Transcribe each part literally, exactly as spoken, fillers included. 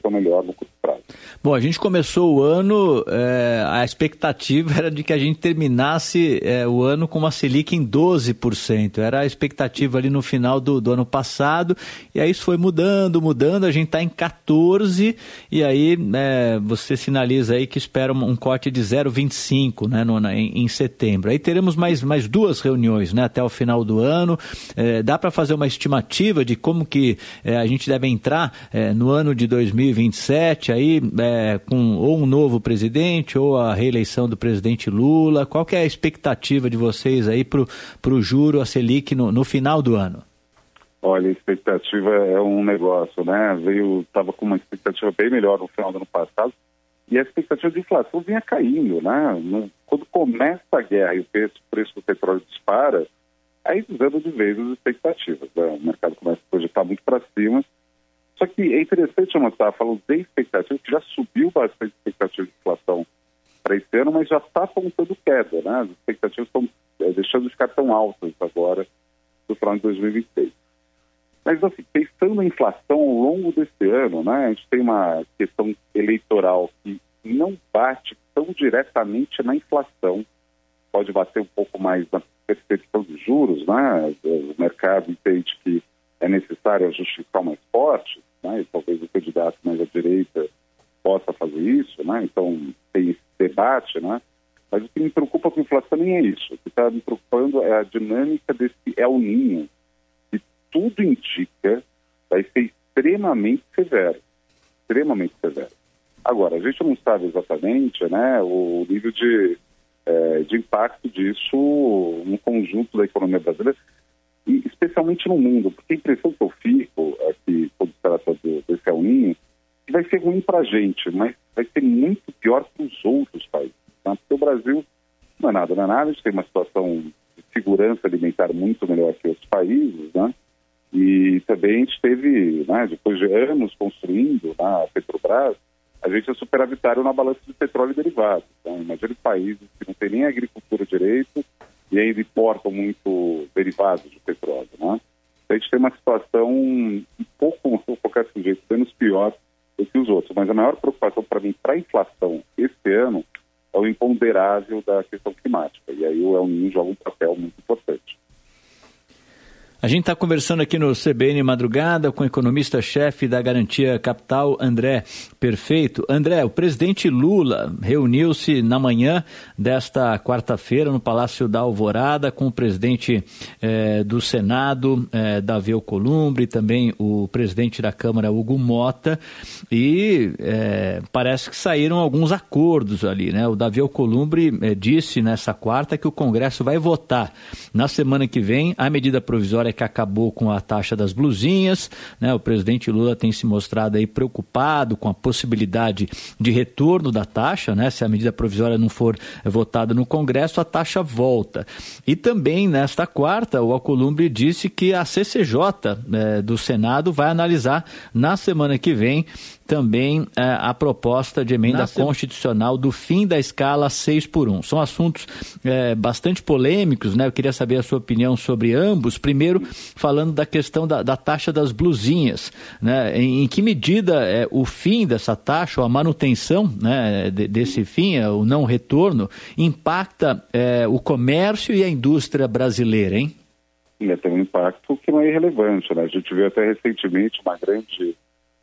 situação melhor no curto prazo. Bom, a gente começou o ano, é, a expectativa era de que a gente terminasse é, o ano com uma Selic em doze por cento. Era a expectativa ali no final do, do ano passado, e aí isso foi mudando, mudando, a gente está em quatorze, e aí é, você sinaliza aí que espera um, um corte de zero vírgula vinte e cinco, né, no, na, em, em setembro. Aí teremos mais, mais duas reuniões, né, até o final do ano. É, dá para fazer uma estimativa de como que é, a gente deve entrar é, no ano de dois mil e vinte e sete, aí é, com ou um novo presidente ou a reeleição do presidente Lula? Qual que é a expectativa de vocês aí para o juro, a Selic, no, no final do ano? Olha, a expectativa é um negócio, né? Veio, estava com uma expectativa bem melhor no final do ano passado, e a expectativa de inflação vinha caindo, né? No, quando começa a guerra e o preço, o preço do petróleo dispara, aí desanda de vez as expectativas, né? O mercado começa a projetar muito para cima. Só que é interessante notar, falando de expectativa, que já subiu bastante a expectativa de inflação para esse ano, mas já está apontando queda, né? As expectativas estão é, deixando de ficar tão altas agora no final de dois mil e vinte e seis. Mas, assim, pensando na inflação ao longo desse ano, né, a gente tem uma questão eleitoral que não bate tão diretamente na inflação, pode bater um pouco mais na percepção de juros, né? O mercado entende que é necessário ajustes fiscal mais fortes, né? E talvez o candidato mais à direita possa fazer isso, né? Então tem esse debate, né? Mas o que me preocupa com a inflação nem é isso. O que está me preocupando é a dinâmica desse El Niño, que tudo indica vai ser extremamente severo, extremamente severo. Agora, a gente não sabe exatamente, né, o nível de, é, de impacto disso no conjunto da economia brasileira, e especialmente no mundo, porque a impressão que eu fico aqui, quando se trata desse El Niño, que vai ser ruim para a gente, mas vai ser muito pior para os outros países. Tá? Porque o Brasil não é nada, não é nada, a gente tem uma situação de segurança alimentar muito melhor que outros países, né? E também a gente teve, né, depois de anos construindo, né, a Petrobras, a gente é superavitário na balança de petróleo e derivados. Então, imagina países que não têm nem agricultura direito e ainda importam muito derivados de petróleo, né? Então, a gente tem uma situação um pouco, vou colocar desse jeito, menos pior do que os outros. Mas a maior preocupação para mim, para a inflação esse ano, é o imponderável da questão climática. E aí o El Niño joga um papel muito importante. A gente está conversando aqui no C B N Madrugada com o economista-chefe da Garantia Capital, André Perfeito. André, o presidente Lula reuniu-se na manhã desta quarta-feira no Palácio da Alvorada com o presidente eh, do Senado, eh, Davi Alcolumbre, e também o presidente da Câmara, Hugo Motta, e eh, parece que saíram alguns acordos ali, né? O Davi Alcolumbre eh, disse nessa quarta que o Congresso vai votar na semana que vem a medida provisória que acabou com a taxa das blusinhas, né? O presidente Lula tem se mostrado aí preocupado com a possibilidade de retorno da taxa, né? Se a medida provisória não for votada no Congresso, a taxa volta. E também nesta quarta, o Alcolumbre disse que a C C J eh, do Senado vai analisar na semana que vem também eh, a proposta de emenda Nossa. constitucional do fim da escala seis por um. São assuntos eh, bastante polêmicos, né? Eu queria saber a sua opinião sobre ambos. Primeiro, falando da questão da, da taxa das blusinhas, né? Em, em que medida eh, o fim dessa taxa, ou a manutenção, né, de, desse fim, eh, o não retorno, impacta eh, o comércio e a indústria brasileira, hein? Sim, tem um impacto que não é irrelevante, né? A gente viu até recentemente uma grande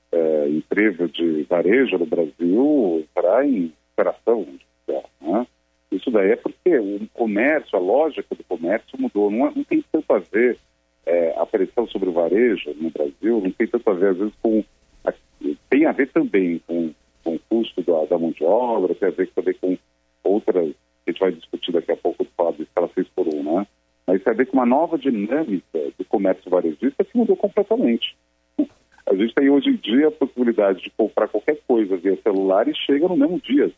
É, empresa de varejo no Brasil entrar em operação, né? Isso daí é porque o comércio, a lógica do comércio mudou. Não, não tem tanto a ver é, a pressão sobre o varejo no Brasil, não tem tanto a ver, às vezes, com... A, tem a ver também com, com o custo da, da mão de obra, tem a ver também com outras... A gente vai discutir daqui a pouco, falar de escala seis por um, né? Mas tem a ver com uma nova dinâmica do comércio varejista que mudou completamente. A gente tem hoje em dia a possibilidade de comprar qualquer coisa via celular e chega no mesmo dia.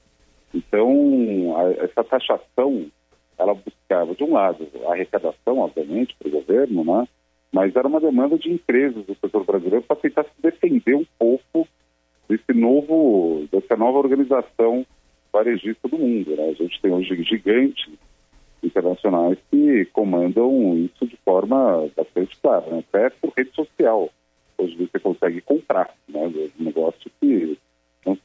Então, a, essa taxação, ela buscava, de um lado, a arrecadação, obviamente, para o governo, né? Mas era uma demanda de empresas do setor brasileiro para tentar se defender um pouco desse novo, dessa nova organização varejista do mundo, né? A gente tem hoje gigantes internacionais que comandam isso de forma bastante clara, né? Até por rede social. Hoje você consegue comprar, né? Um negócio que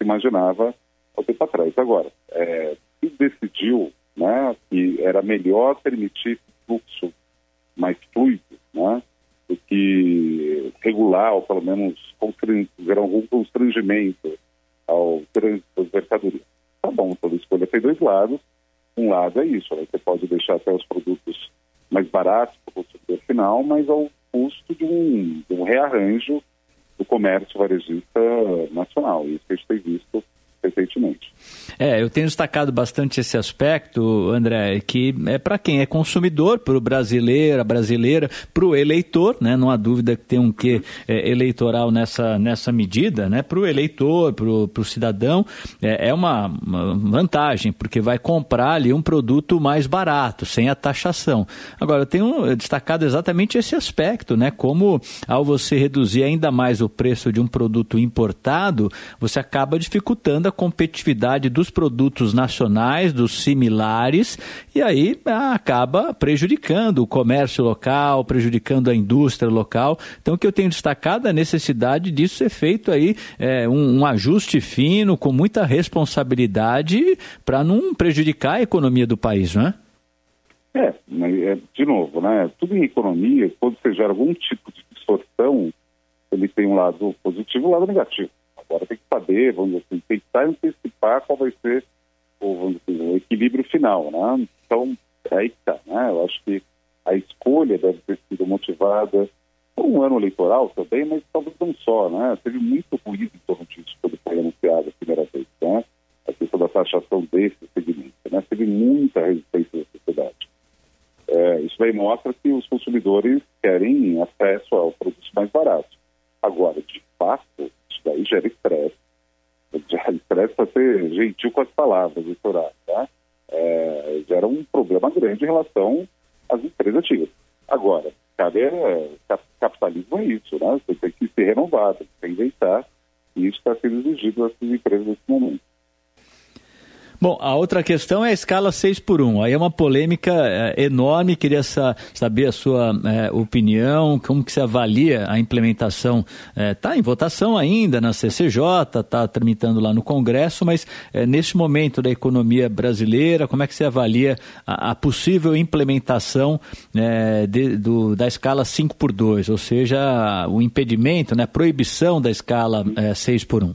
imaginava há um tempo atrás. Agora, é, se decidiu, né, que era melhor permitir fluxo mais fluido, né, do que regular, ou pelo menos gerar algum constrangimento ao trânsito das mercadorias. Tá bom, toda escolha tem dois lados. Um lado é isso, né? Você pode deixar até os produtos mais baratos para o consumidor final, mas ao custo de um, de um rearranjo do comércio varejista nacional. Isso que a gente tem visto recentemente. É, eu tenho destacado bastante esse aspecto, André, que é para quem é consumidor, para o brasileiro, a brasileira, para o eleitor, né? Não há dúvida que tem um quê é, eleitoral nessa, nessa medida, né? Para o eleitor, para o cidadão, é, é uma, uma vantagem, porque vai comprar ali um produto mais barato, sem a taxação. Agora, eu tenho destacado exatamente esse aspecto, né? Como ao você reduzir ainda mais o preço de um produto importado, você acaba dificultando a competitividade dos produtos nacionais, dos similares, e aí acaba prejudicando o comércio local, prejudicando a indústria local. Então, o que eu tenho destacado é a necessidade disso ser feito aí, é, um, um ajuste fino, com muita responsabilidade, para não prejudicar a economia do país, não é? É, de novo, né? Tudo em economia, quando você gera algum tipo de distorção, ele tem um lado positivo e um lado negativo. Agora tem que saber, vamos dizer assim, tentar antecipar qual vai ser o, vamos dizer, o equilíbrio final, né? Então, é aí que está, né? Eu acho que a escolha deve ter sido motivada por um ano eleitoral também, mas talvez não só, né? Teve muito ruído em torno disso quando foi anunciado a primeira vez, né? A questão da taxação desse segmento, né? Teve muita resistência da sociedade. É, isso aí mostra que os consumidores querem acesso a produtos mais baratos. Agora, de fato, isso daí gera estresse. Gera estresse para ser gentil com as palavras, doutorado, tá? É, gera um problema grande em relação às empresas antigas. Agora, cabe, é, capitalismo é isso, né? Você tem que ser renovado, tem que inventar, e isso está sendo exigido dessas empresas nesse momento. Bom, a outra questão é a escala seis por um. Aí é uma polêmica é, enorme, queria sa- saber a sua é, opinião, como que você avalia a implementação. Está é, em votação ainda na C C J, está tramitando lá no Congresso, mas é, neste momento da economia brasileira, como é que você avalia a, a possível implementação é, de, do, da escala cinco por dois, ou seja, o impedimento, né, a proibição da escala é, seis por um?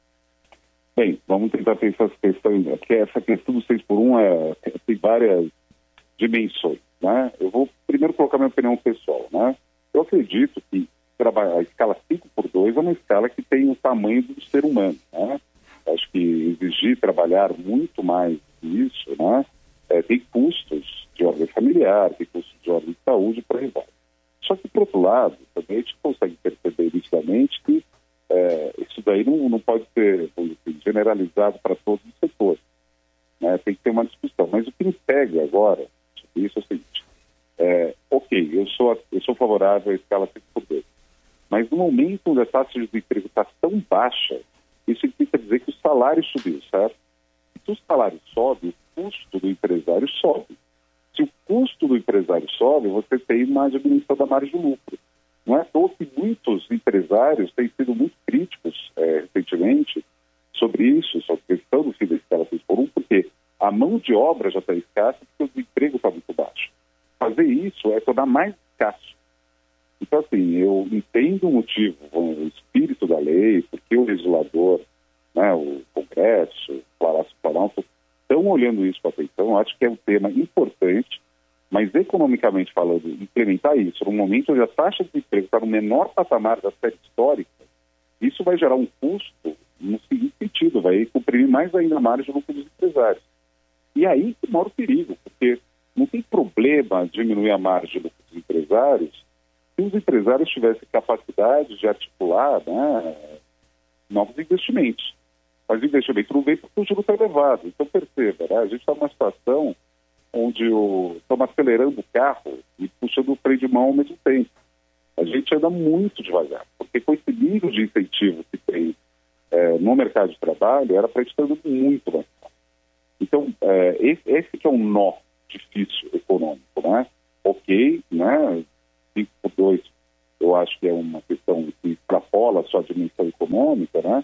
Bem, vamos tentar pensar essa questão, porque essa questão do seis por um é, tem várias dimensões, né? Eu vou primeiro colocar minha opinião pessoal, né? Eu acredito que a escala cinco por dois é uma escala que tem o tamanho do ser humano, né? Acho que exigir trabalhar muito mais isso, né? É, tem custos de ordem familiar, tem custos de ordem de saúde para rival. Só que, por outro lado, também a gente consegue perceber nitidamente que É, isso daí não, não pode ser assim, generalizado para todos os setores, né? Tem que ter uma discussão. Mas o que me pega agora, isso é o seguinte, é, ok, eu sou, eu sou favorável à escala cinco por dois, mas no momento onde a taxa de desemprego está tão baixa, isso significa dizer que o salário subiu, certo? Se o salário sobe, o custo do empresário sobe. Se o custo do empresário sobe, você tem uma diminuição da margem de lucro. Não é à toa que muitos empresários têm sido muito críticos é, recentemente sobre isso, sobre a questão do fim da escala seis por um, porque a mão de obra já está escassa porque o desemprego está muito baixo. Fazer isso é tornar mais escasso. Então, assim, eu entendo o motivo, o espírito da lei, porque o legislador, né, o Congresso, o Palácio Planalto, estão olhando isso com atenção. Eu acho que é um tema importante, mas economicamente falando, implementar isso no momento onde a taxa de desemprego está no menor patamar da série histórica, isso vai gerar um custo no seguinte sentido, vai comprimir mais ainda a margem de lucro dos empresários. E aí que mora o perigo, porque não tem problema diminuir a margem de lucro dos empresários se os empresários tivessem capacidade de articular, né, novos investimentos. Mas o investimento não vem porque o juro está elevado. Então perceba, né, a gente está numa situação onde o, estamos acelerando o carro e puxando o freio de mão ao mesmo tempo. A gente anda muito devagar, porque com esse nível de incentivo que tem é, no mercado de trabalho, era para a gente estar andando muito mais rápido. Então, é, esse, esse que é um nó difícil econômico, né? Ok, né? cinco por dois, eu acho que é uma questão que extrapola só a dimensão econômica, né?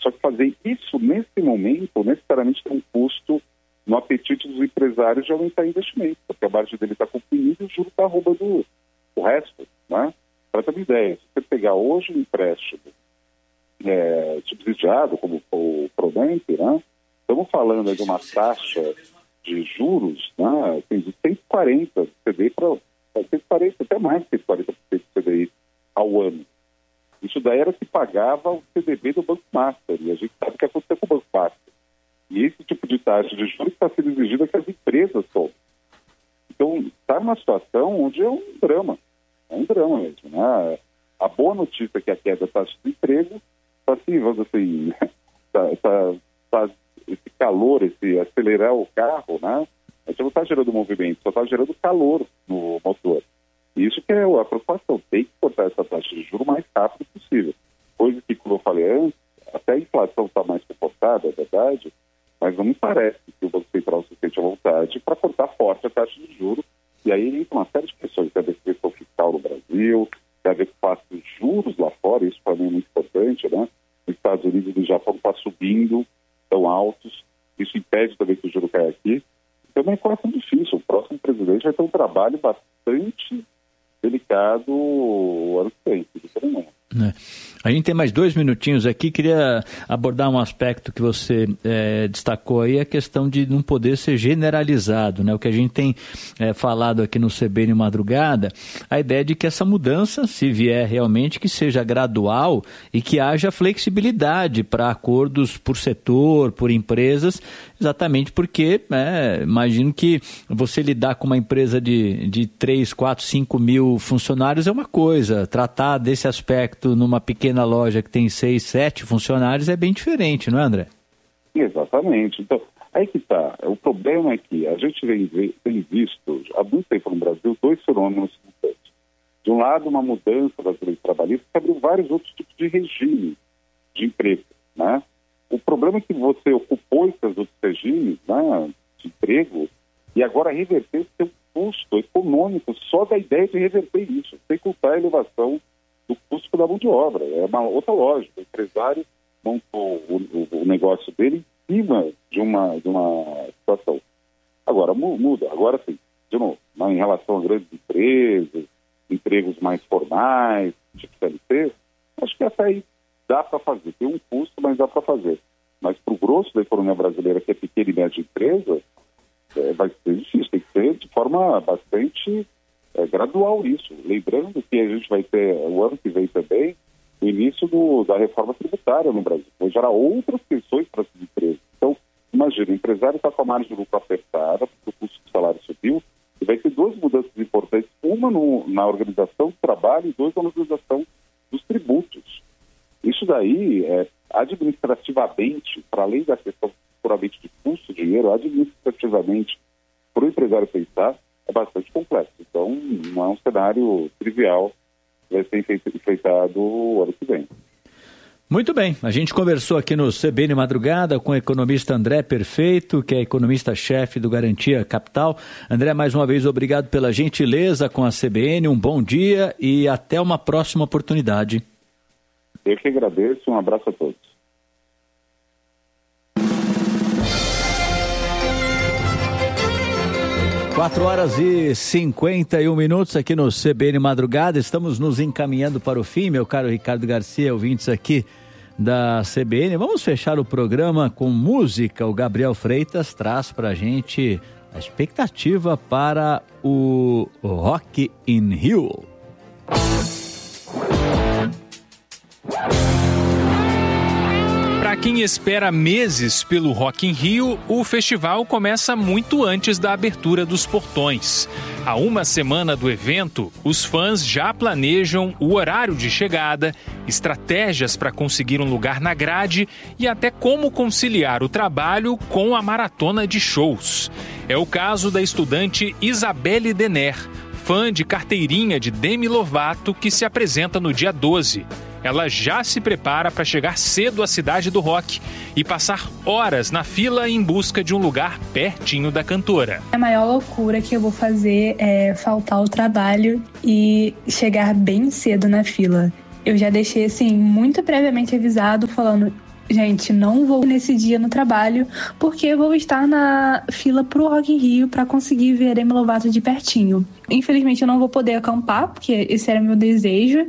Só que fazer isso nesse momento necessariamente tem um custo no apetite dos empresários de aumentar investimento, porque a margem dele está comprimida e o juro está roubando o resto, né? Para ter uma ideia, se você pegar hoje um empréstimo é, subsidiado, como o Pronamp, né? Estamos falando de uma taxa de juros, né? Tem de cento e quarenta de C D I para cento e quarenta, até mais de cento e quarenta por cento de C D I ao ano. Isso daí era que pagava o C D B do Banco Master, e a gente sabe o que aconteceu com o Banco Master. E esse tipo de taxa de juros está sendo exigida que as empresas tomem. Então, está numa situação onde é um drama. É um drama mesmo, né? A boa notícia é que a queda da taxa de emprego está assim, vamos assim, tá, tá, tá, esse calor, esse acelerar o carro, né? A gente não está gerando movimento, só está gerando calor no motor. E isso que é a preocupação, tem que cortar essa taxa de juros o mais rápido possível. Coisa que, como eu falei antes, até a inflação está mais comportada, é verdade, mas não me parece que o Banco Central se sente à vontade para cortar forte a taxa de juros. E aí entra uma série de questões, tem a ver com a questão fiscal no Brasil, tem a ver com o fato dos juros lá fora, isso para mim é muito importante, né? Nos Estados Unidos e no Japão está subindo, tão altos, isso impede também que o juro caia aqui. Então é uma equação difícil, o próximo presidente vai ter um trabalho bastante delicado o ano que vem, É. A gente tem mais dois minutinhos aqui, queria abordar um aspecto que você é, destacou aí, a questão de não poder ser generalizado, né? O que a gente tem é, falado aqui no C B N Madrugada, a ideia de que essa mudança, se vier realmente, que seja gradual e que haja flexibilidade para acordos por setor, por empresas, exatamente porque, é, imagino que você lidar com uma empresa de, de três, quatro, cinco mil funcionários é uma coisa, tratar desse aspecto numa pequena loja que tem seis, sete funcionários é bem diferente, não é, André? Exatamente. Então, aí que está. O problema é que a gente vem, tem visto há muito tempo no Brasil dois fenômenos simultâneos. De um lado, uma mudança das leis trabalhistas que abriu vários outros tipos de regime de emprego, né? O problema é que você ocupou esses outros regimes, né, de emprego e agora reverter seu custo econômico só da ideia de reverter isso, sem contar a elevação do custo da mão de obra. É uma outra lógica. O empresário montou o, o, o negócio dele em cima de uma, de uma situação. Agora, muda. Agora sim, de novo, em relação a grandes empresas, empregos mais formais, tipo C L T, acho que até aí dá para fazer. Tem um custo, mas dá para fazer. Mas para o grosso da economia brasileira, que é pequena e média empresa, é, vai ser difícil. Tem que ser de forma bastante é, gradual isso. Lembrando que a gente vai ter, o ano que vem também, o início do, da reforma tributária no Brasil. Vai gerar outras questões para essas empresas. Então, imagina, o empresário está com a margem de lucro apertada, porque o custo do salário subiu, e vai ter duas mudanças importantes. Uma no, na organização do trabalho e duas na organização dos tributos. Isso daí, é, administrativamente, para além da questão puramente de custo de dinheiro, administrativamente, para o empresário pensar, é bastante complexo. Então, não é um cenário trivial que vai ser enfrentado o ano que vem. Muito bem, a gente conversou aqui no C B N Madrugada com o economista André Perfeito, que é economista-chefe do Garantia Capital. André, mais uma vez, obrigado pela gentileza com a C B N, um bom dia e até uma próxima oportunidade. Eu que agradeço, um abraço a todos. quatro horas e cinquenta e um minutos aqui no C B N Madrugada, estamos nos encaminhando para o fim, meu caro Ricardo Garcia, ouvintes aqui da C B N. Vamos fechar o programa com música. O Gabriel Freitas traz para a gente a expectativa para o Rock in Rio. Para quem espera meses pelo Rock in Rio, o festival começa muito antes da abertura dos portões. Há uma semana do evento, os fãs já planejam o horário de chegada, estratégias para conseguir um lugar na grade e até como conciliar o trabalho com a maratona de shows. É o caso da estudante Isabelle Denner, fã de carteirinha de Demi Lovato, que se apresenta no dia doze. Ela já se prepara para chegar cedo à cidade do rock e passar horas na fila em busca de um lugar pertinho da cantora. A maior loucura que eu vou fazer é faltar ao trabalho e chegar bem cedo na fila. Eu já deixei, assim, muito previamente avisado, falando gente, não vou nesse dia no trabalho, porque vou estar na fila pro Rock in Rio para conseguir ver Demi Lovato de pertinho. Infelizmente eu não vou poder acampar, porque esse era meu desejo,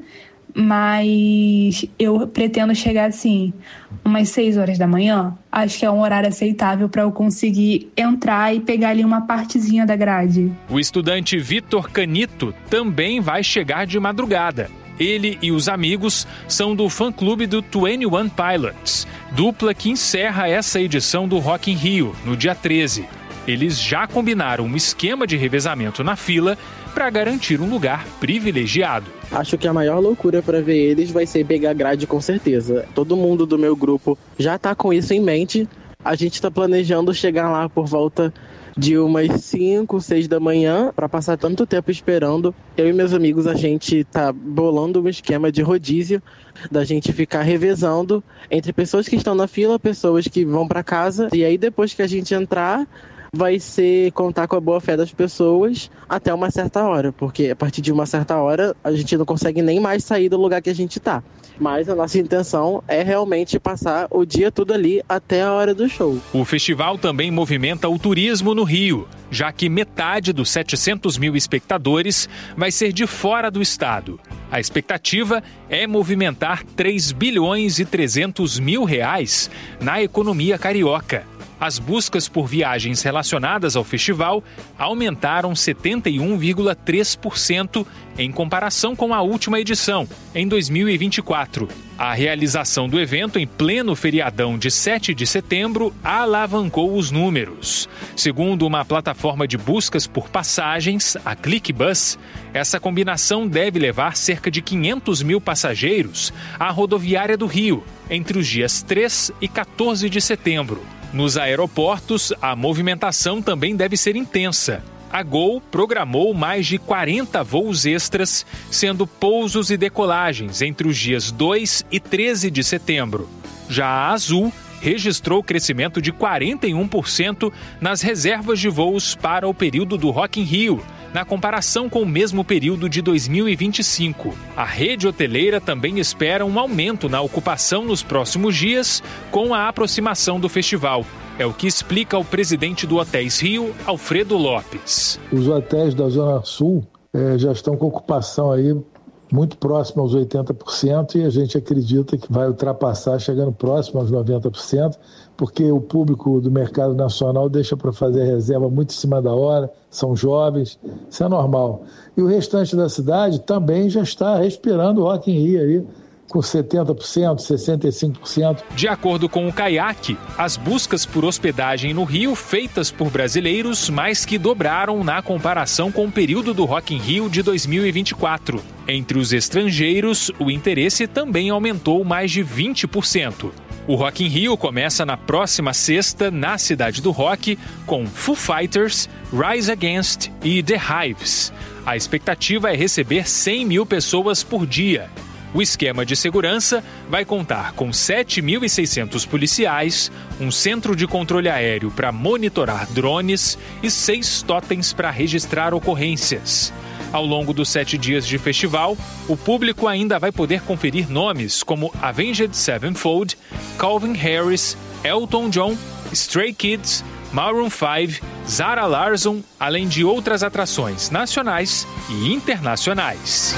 mas eu pretendo chegar assim, umas seis horas da manhã. Acho que é um horário aceitável para eu conseguir entrar e pegar ali uma partezinha da grade. O estudante Vitor Canito também vai chegar de madrugada. Ele e os amigos são do fã-clube do vinte e um Pilots, dupla que encerra essa edição do Rock in Rio, no dia treze. Eles já combinaram um esquema de revezamento na fila para garantir um lugar privilegiado. Acho que a maior loucura para ver eles vai ser pegar grade, com certeza. Todo mundo do meu grupo já está com isso em mente. A gente está planejando chegar lá por volta de umas cinco, seis da manhã, para passar tanto tempo esperando. Eu e meus amigos, a gente tá bolando um esquema de rodízio, da gente ficar revezando entre pessoas que estão na fila, pessoas que vão para casa, e aí depois que a gente entrar, vai ser contar com a boa fé das pessoas até uma certa hora, porque a partir de uma certa hora a gente não consegue nem mais sair do lugar que a gente tá. Mas a nossa intenção é realmente passar o dia todo ali até a hora do show. O festival também movimenta o turismo no Rio, já que metade dos setecentos mil espectadores vai ser de fora do estado. A expectativa é movimentar três bilhões e trezentos mil reais na economia carioca. As buscas por viagens relacionadas ao festival aumentaram setenta e um vírgula três por cento em comparação com a última edição, em dois mil e vinte e quatro. A realização do evento em pleno feriadão de sete de setembro alavancou os números. Segundo uma plataforma de buscas por passagens, a ClickBus, essa combinação deve levar cerca de quinhentos mil passageiros à rodoviária do Rio, entre os dias três e quatorze de setembro. Nos aeroportos, a movimentação também deve ser intensa. A Gol programou mais de quarenta voos extras, sendo pousos e decolagens entre os dias dois e treze de setembro. Já a Azul registrou crescimento de quarenta e um por cento nas reservas de voos para o período do Rock in Rio, na comparação com o mesmo período de dois mil e vinte e cinco. A rede hoteleira também espera um aumento na ocupação nos próximos dias com a aproximação do festival. É o que explica o presidente do Hotéis Rio, Alfredo Lopes. Os hotéis da Zona Sul eh, já estão com ocupação aí muito próximo aos oitenta por cento e a gente acredita que vai ultrapassar, chegando próximo aos noventa por cento, porque o público do mercado nacional deixa para fazer reserva muito em cima da hora, são jovens, isso é normal. E o restante da cidade também já está respirando o Rock in Rio aí, com setenta por cento, sessenta e cinco por cento. De acordo com o Caiaque, as buscas por hospedagem no Rio feitas por brasileiros mais que dobraram na comparação com o período do Rock in Rio de dois mil e vinte e quatro. Entre os estrangeiros, o interesse também aumentou mais de vinte por cento. O Rock in Rio começa na próxima sexta, na Cidade do Rock, com Foo Fighters, Rise Against e The Hives. A expectativa é receber cem mil pessoas por dia. O esquema de segurança vai contar com sete mil e seiscentos policiais, um centro de controle aéreo para monitorar drones e seis totens para registrar ocorrências. Ao longo dos sete dias de festival, o público ainda vai poder conferir nomes como Avenged Sevenfold, Calvin Harris, Elton John, Stray Kids, Maroon five, Zara Larsson, além de outras atrações nacionais e internacionais.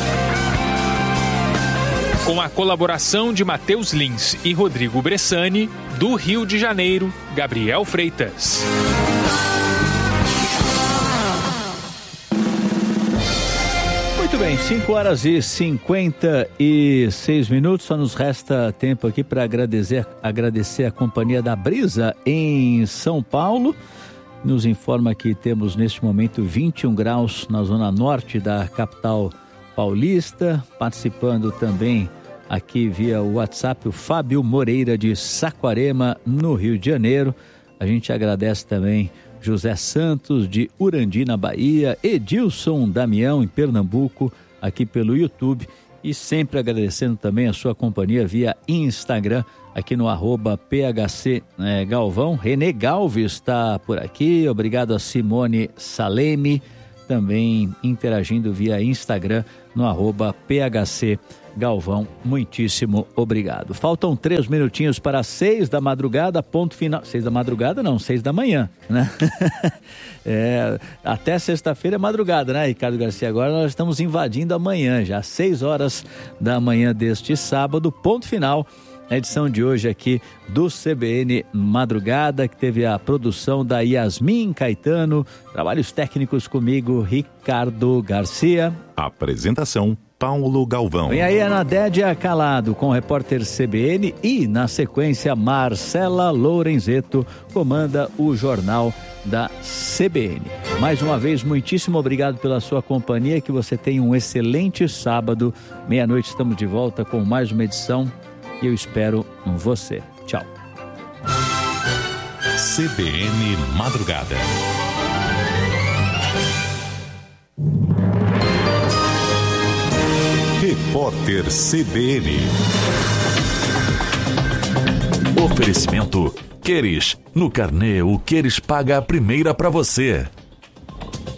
Com a colaboração de Matheus Lins e Rodrigo Bressani, do Rio de Janeiro, Gabriel Freitas. Muito bem, cinco horas e cinquenta e seis minutos, só nos resta tempo aqui para agradecer, agradecer a companhia da Brisa em São Paulo. Nos informa que temos neste momento vinte e um graus na zona norte da capital paulista, participando também aqui via WhatsApp o Fábio Moreira de Saquarema, no Rio de Janeiro. A gente agradece também José Santos de Urandi, na Bahia, Edilson Damião em Pernambuco, aqui pelo YouTube, e sempre agradecendo também a sua companhia via Instagram, aqui no arroba P H C é, Galvão. Renê Galves está por aqui, obrigado a Simone Salemi, também interagindo via Instagram no arroba P H C Galvão, muitíssimo obrigado. Faltam três minutinhos para seis da madrugada, ponto final. Seis da madrugada não, seis da manhã, né? é, até sexta-feira é madrugada, né, Ricardo Garcia? Agora nós estamos invadindo a manhã, já seis horas da manhã deste sábado, ponto final. A edição de hoje aqui do C B N Madrugada, que teve a produção da Yasmin Caetano, trabalhos técnicos comigo, Ricardo Garcia. Apresentação, Paulo Galvão. Vem aí a Nadédia Calado com o repórter C B N e, na sequência, Marcela Lorenzeto comanda o Jornal da C B N. Mais uma vez, muitíssimo obrigado pela sua companhia, que você tenha um excelente sábado. Meia-noite estamos de volta com mais uma edição e eu espero você. Tchau. C B N Madrugada. Repórter C B N. Oferecimento Queres. No carnê, o Queres paga a primeira para você.